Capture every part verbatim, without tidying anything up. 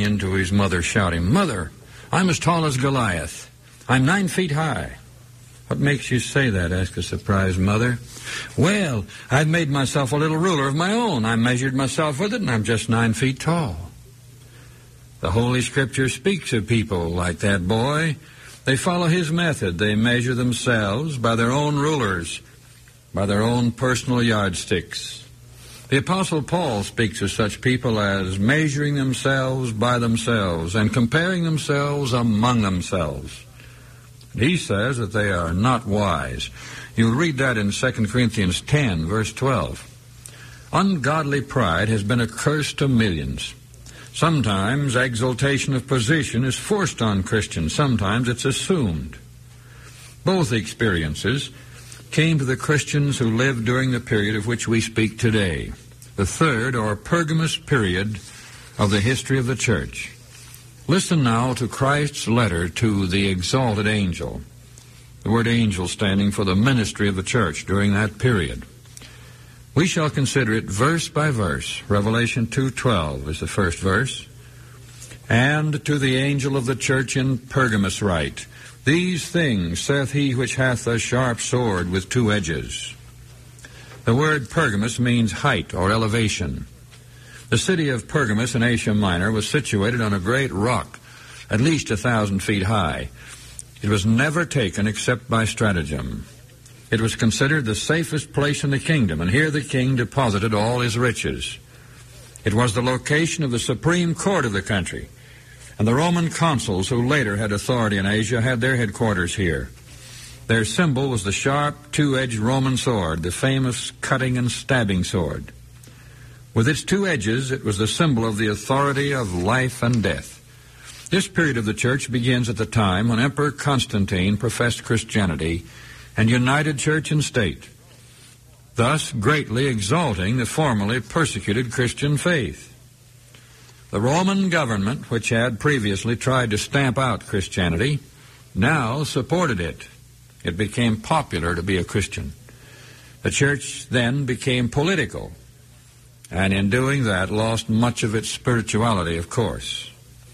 into his mother, shouting, "Mother, I'm as tall as Goliath. I'm nine feet high." "What makes you say that?" asked the surprised mother. "Well, I've made myself a little ruler of my own. I measured myself with it, and I'm just nine feet tall." The Holy Scripture speaks of people like that boy. They follow his method. They measure themselves by their own rulers, by their own personal yardsticks. The Apostle Paul speaks of such people as measuring themselves by themselves and comparing themselves among themselves. He says that they are not wise. You'll read that in Second Corinthians ten, verse twelve. Ungodly pride has been a curse to millions. Sometimes exaltation of position is forced on Christians. Sometimes it's assumed. Both experiences came to the Christians who lived during the period of which we speak today, the third or Pergamus period of the history of the church. Listen now to Christ's letter to the exalted angel, the word angel standing for the ministry of the church during that period. We shall consider it verse by verse. Revelation two twelve is the first verse. "And to the angel of the church in Pergamus write, These things saith he which hath a sharp sword with two edges." The word Pergamus means height or elevation. The city of Pergamus in Asia Minor was situated on a great rock, at least a thousand feet high. It was never taken except by stratagem. It was considered the safest place in the kingdom, and here the king deposited all his riches. It was the location of the supreme court of the country, and the Roman consuls who later had authority in Asia had their headquarters here. Their symbol was the sharp, two-edged Roman sword, the famous cutting and stabbing sword. With its two edges, it was the symbol of the authority of life and death. This period of the church begins at the time when Emperor Constantine professed Christianity and united church and state, thus greatly exalting the formerly persecuted Christian faith. The Roman government, which had previously tried to stamp out Christianity, now supported it. It became popular to be a Christian. The church then became political, and in doing that lost much of its spirituality, of course.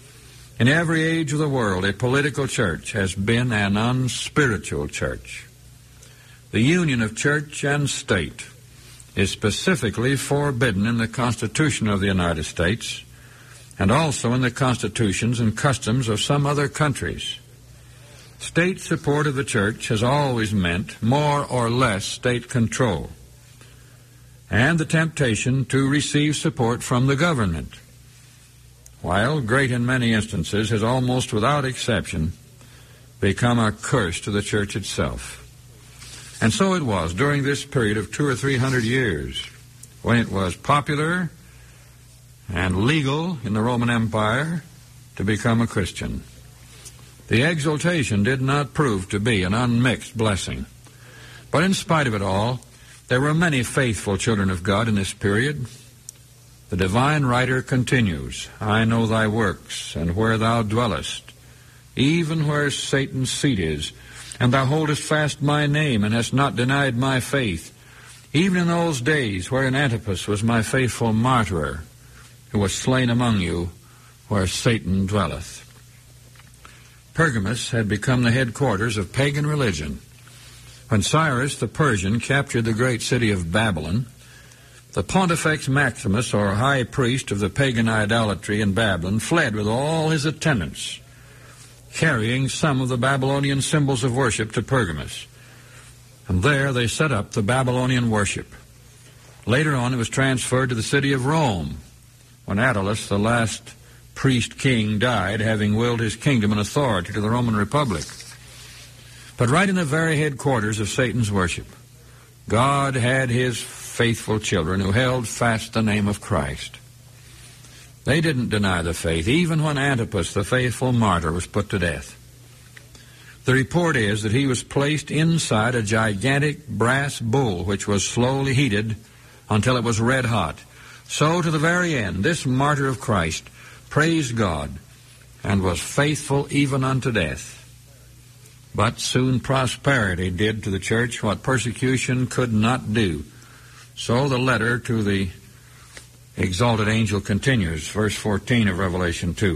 In every age of the world, a political church has been an unspiritual church. The union of church and state is specifically forbidden in the Constitution of the United States and also in the constitutions and customs of some other countries. State support of the church has always meant more or less state control and the temptation to receive support from the government, while great in many instances, has almost without exception become a curse to the church itself. And so it was during this period of two or three hundred years, when it was popular and legal in the Roman Empire to become a Christian. The exaltation did not prove to be an unmixed blessing. But in spite of it all, there were many faithful children of God in this period. The divine writer continues, "I know thy works, and where thou dwellest, even where Satan's seat is, and thou holdest fast my name, and hast not denied my faith, even in those days wherein Antipas was my faithful martyr, who was slain among you, where Satan dwelleth." Pergamus had become the headquarters of pagan religion. When Cyrus the Persian captured the great city of Babylon, the Pontifex Maximus, or high priest of the pagan idolatry in Babylon, fled with all his attendants, carrying some of the Babylonian symbols of worship to Pergamus. And there they set up the Babylonian worship. Later on, it was transferred to the city of Rome, when Attalus, the last priest-king, died, having willed his kingdom and authority to the Roman Republic. But right in the very headquarters of Satan's worship, God had his faithful children who held fast the name of Christ. They didn't deny the faith, even when Antipas, the faithful martyr, was put to death. The report is that he was placed inside a gigantic brass bull, which was slowly heated until it was red hot. So to the very end, this martyr of Christ praised God and was faithful even unto death. But soon prosperity did to the church what persecution could not do. So the letter to the exalted angel continues, verse fourteen of Revelation two.